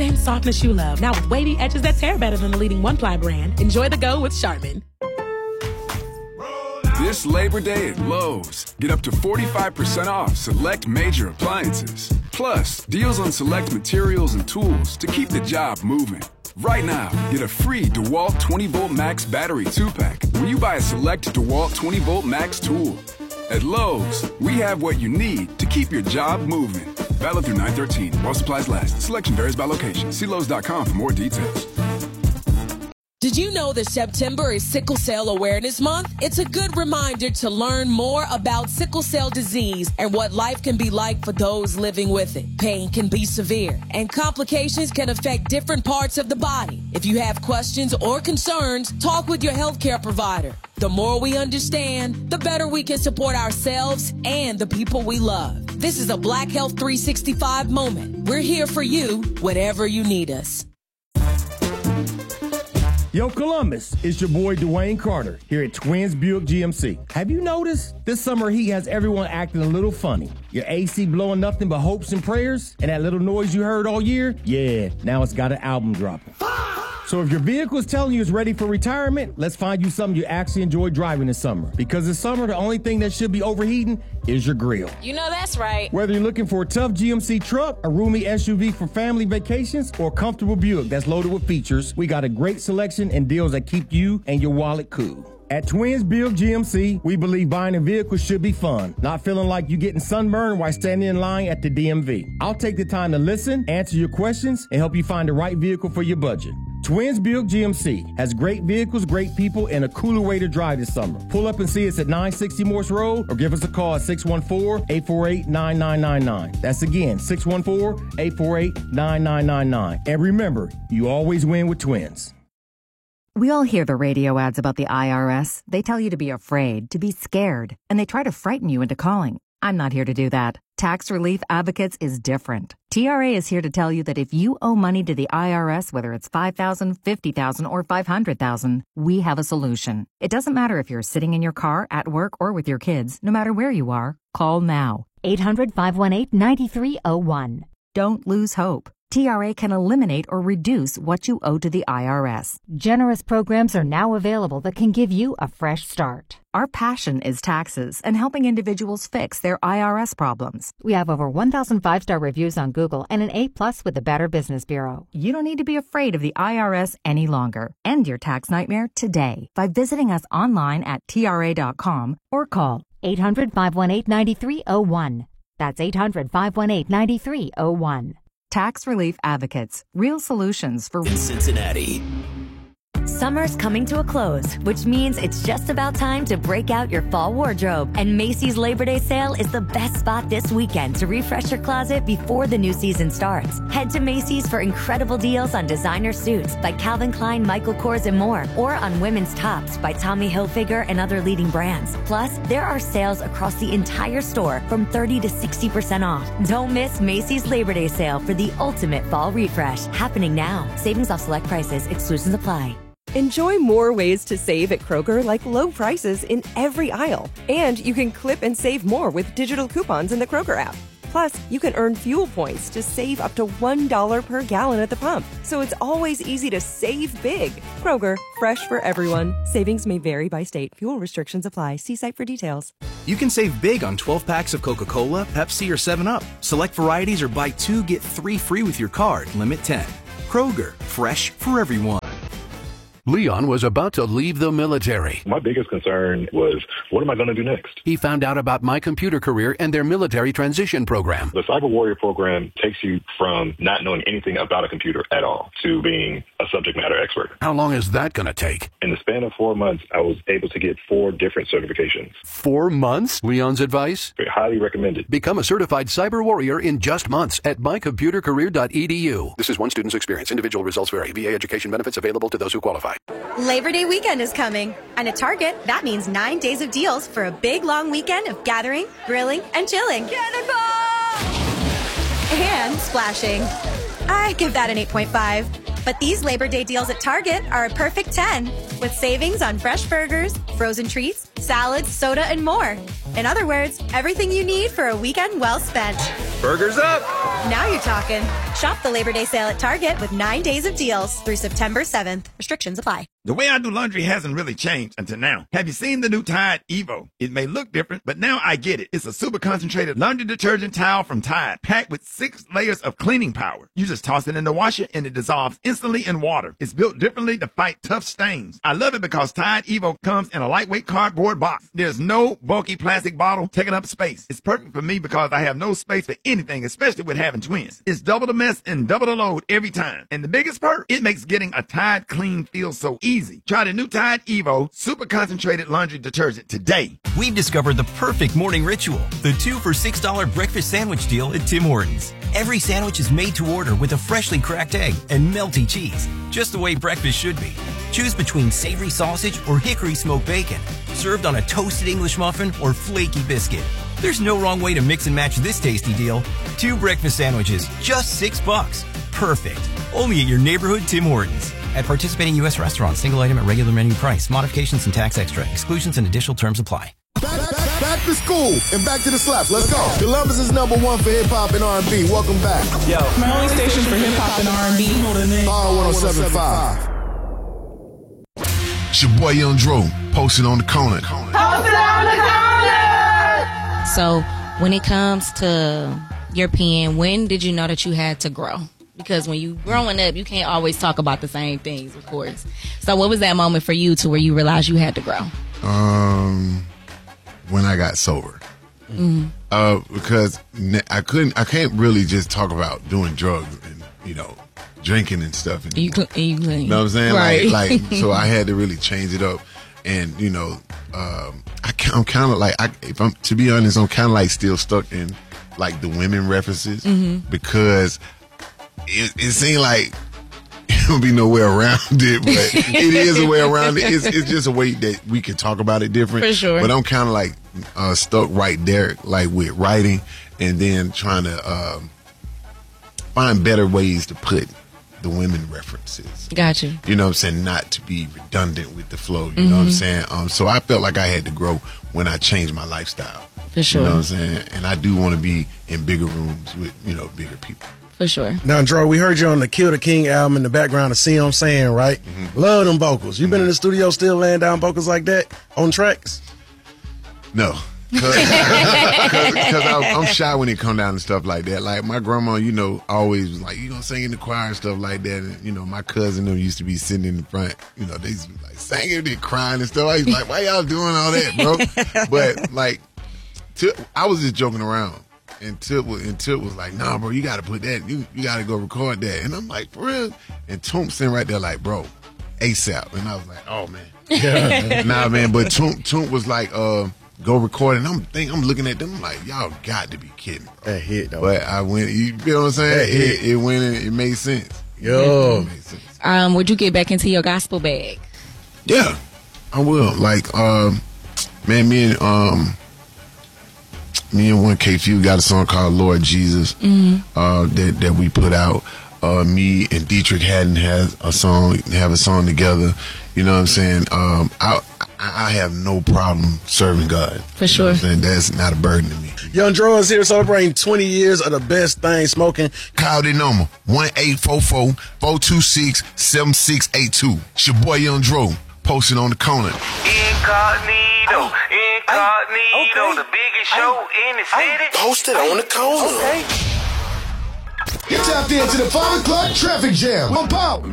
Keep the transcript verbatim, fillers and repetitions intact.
same softness you love, now with wavy edges that tear better than the leading one-ply brand. Enjoy the go with Charmin. This Labor Day at Lowe's, get up to forty-five percent off select major appliances. Plus, deals on select materials and tools to keep the job moving. Right now, get a free DeWalt twenty volt Max battery two pack when you buy a select DeWalt twenty volt Max tool. At Lowe's, we have what you need to keep your job moving. Valid through nine thirteen while supplies last. Selection varies by location. See Lowe's dot com for more details. Did you know that September is Sickle Cell Awareness Month? It's a good reminder to learn more about sickle cell disease and what life can be like for those living with it. Pain can be severe, and complications can affect different parts of the body. If you have questions or concerns, talk with your healthcare provider. The more we understand, the better we can support ourselves and the people we love. This is a Black Health three sixty-five moment. We're here for you whenever you need us. Yo, Columbus, it's your boy Dwayne Carter here at Twins Buick G M C. Have you noticed this summer heat has everyone acting a little funny? Your A C blowing nothing but hopes and prayers? And that little noise you heard all year? Yeah, now it's got an album dropping. So if your vehicle is telling you it's ready for retirement, let's find you something you actually enjoy driving this summer. Because this summer, the only thing that should be overheating is your grill. You know that's right. Whether you're looking for a tough G M C truck, a roomy S U V for family vacations, or a comfortable Buick that's loaded with features, we got a great selection and deals that keep you and your wallet cool. At Twins Buick G M C, we believe buying a vehicle should be fun, not feeling like you're getting sunburned while standing in line at the D M V. I'll take the time to listen, answer your questions, and help you find the right vehicle for your budget. Twins Buick G M C has great vehicles, great people, and a cooler way to drive this summer. Pull up and see us at nine sixty Morse Road or give us a call at six one four, eight four eight, nine nine nine nine. That's again, six one four, eight four eight, nine nine nine nine. And remember, you always win with Twins. We all hear the radio ads about the I R S. They tell you to be afraid, to be scared, and they try to frighten you into calling. I'm not here to do that. Tax Relief Advocates is different. T R A is here to tell you that if you owe money to the I R S, whether it's five thousand dollars, fifty thousand dollars, or five hundred thousand dollars, we have a solution. It doesn't matter if you're sitting in your car, at work, or with your kids. No matter where you are, call now. eight hundred, five one eight, nine three zero one. Don't lose hope. T R A can eliminate or reduce what you owe to the I R S. Generous programs are now available that can give you a fresh start. Our passion is taxes and helping individuals fix their I R S problems. We have over one thousand five-star reviews on Google and an A plus with the Better Business Bureau. You don't need to be afraid of the I R S any longer. End your tax nightmare today by visiting us online at T R A dot com or call eight hundred, five one eight, nine three zero one. That's eight hundred, five one eight, nine three zero one. Tax Relief Advocates. Real solutions for in Cincinnati. Summer's coming to a close, which means it's just about time to break out your fall wardrobe. And Macy's Labor Day sale is the best spot this weekend to refresh your closet before the new season starts. Head to Macy's for incredible deals on designer suits by Calvin Klein, Michael Kors, and more, or on women's tops by Tommy Hilfiger and other leading brands. Plus, there are sales across the entire store from thirty to sixty percent off. Don't miss Macy's Labor Day sale for the ultimate fall refresh, happening now. Savings off select prices, exclusions apply. Enjoy more ways to save at Kroger, like low prices in every aisle. And you can clip and save more with digital coupons in the Kroger app. Plus, you can earn fuel points to save up to one dollar per gallon at the pump. So it's always easy to save big. Kroger, fresh for everyone. Savings may vary by state. Fuel restrictions apply. See site for details. You can save big on twelve packs of Coca-Cola, Pepsi, or seven up. Select varieties or buy two, get three free with your card. Limit ten. Kroger, fresh for everyone. Leon was about to leave the military. My biggest concern was, what am I going to do next? He found out about My Computer Career and their military transition program. The Cyber Warrior program takes you from not knowing anything about a computer at all to being a subject matter expert. How long is that going to take? In the span of four months, I was able to get four different certifications. Four months? Leon's advice? Highly recommended. Become a certified cyber warrior in just months at my computer career dot e d u. This is one student's experience. Individual results vary. V A education benefits available to those who qualify. Labor Day weekend is coming, and at Target, that means nine days of deals for a big, long weekend of gathering, grilling, and chilling. Cannonball! And splashing. I give that an eight point five. But these Labor Day deals at Target are a perfect ten, with savings on fresh burgers, frozen treats, salads, soda, and more. In other words, everything you need for a weekend well spent. Burgers up! Now you're talking. Shop the Labor Day sale at Target with nine days of deals through September seventh. Restrictions apply. The way I do laundry hasn't really changed until now. Have you seen the new Tide Evo? It may look different, but now I get it. It's a super concentrated laundry detergent towel from Tide, packed with six layers of cleaning power. You just toss it in the washer and it dissolves instantly in water. It's built differently to fight tough stains. I love it because Tide Evo comes in a lightweight cardboard box. There's no bulky plastic bottle taking up space. It's perfect for me because I have no space for anything, especially with having twins. It's double the mess and double the load every time. And the biggest perk, it makes getting a Tide clean feel so easy. Try the new Tide Evo super concentrated laundry detergent today. We've discovered the perfect morning ritual, the two for six dollars breakfast sandwich deal at Tim Hortons. Every sandwich is made to order with a freshly cracked egg and melty cheese, just the way breakfast should be. Choose between savory sausage or hickory smoked bacon, served on a toasted English muffin or flaky biscuit. There's no wrong way to mix and match this tasty deal. Two breakfast sandwiches, just six bucks. Perfect. Only at your neighborhood Tim Hortons. At participating U S restaurants, single item at regular menu price. Modifications and tax extra. Exclusions and additional terms apply. Back, back, back to school and back to the slaps. Let's go. Columbus is number one for hip hop and R and B. Welcome back. Yo, my only station for hip hop and R and B. Power one oh seven point five. It's your boy Young Dro, posted on the corner. Posted on the corner. So, when it comes to your pen, when did you know that you had to grow? Because when you growing up, you can't always talk about the same things, of course. So what was that moment for you to where you realized you had to grow? Um, when I got sober. Mm-hmm. Uh, because I couldn't, I can't really just talk about doing drugs and, you know, drinking and stuff. And, you, cl- you, clean. you know what I'm saying? Right. Like, like, so I had to really change it up. And, you know, um, I, I'm kind of like, I, if I'm, to be honest, I'm kind of like still stuck in like the women references mm-hmm. because It, it seemed like there would be no way around it, but it is a way around it. It's, it's just a way that we can talk about it different. For sure. But I'm kind of like uh, stuck right there, like with writing and then trying to um, find better ways to put the women references. Gotcha. You know what I'm saying? Not to be redundant with the flow. You Mm-hmm. know what I'm saying? Um, so I felt like I had to grow when I changed my lifestyle. For sure. You know what I'm saying? And I do want to be in bigger rooms with, you know, bigger people. For sure. Now, Dro, we heard you on the Kill the King album in the background of See What I'm Saying, right? Mm-hmm. Love them vocals. You been in the studio still laying down vocals like that on tracks? No. Because I'm shy when it come down to stuff like that. Like, my grandma, you know, always was like, you gonna sing in the choir and stuff like that. And, you know, my cousin them used to be sitting in the front. You know, they used to be like singing and crying and stuff. I was like, why y'all doing all that, bro? But, like, t- I was just joking around. And Tip was, and Tip was like, nah, bro, you got to put that. You you got to go record that. And I'm like, for real? And Toomp sitting right there like, bro, ASAP. And I was like, oh, man. Yeah. Nah, man. But Toomp, Toomp was like, uh, go record. And I'm think I'm looking at them I'm like, y'all got to be kidding, bro. That hit, though. But I went, you feel what I'm saying? It, it went in, it made sense. Yo. It made sense. Um, would you get back into your gospel bag? Yeah, I will. Like, um, man, me and, um, Me and one K Few got a song called Lord Jesus mm-hmm. uh, that that we put out. Uh, me and Dietrich Haddon has a song, have a song together. You know what I'm saying? Um, I I have no problem serving God. For sure. You know what I'm saying? That's not a burden to me. Young Dro is here celebrating twenty years of the best thing smoking. Call the number one eight four four, four two six, seven six eight two. It's your boy Young Dro, posted on the corner. Incognito, incognito, okay. The biggest show in the city. Posted on the corner. Okay. You're tapped into the five o'clock traffic jam. Pump out.